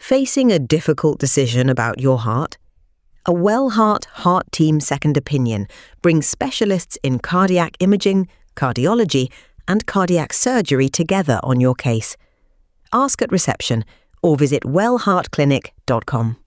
Facing a difficult decision about your heart? A Wellheart Heart Team Second Opinion brings specialists in cardiac imaging, cardiology, and cardiac surgery together on your case. Ask at reception or visit wellheartclinic.com.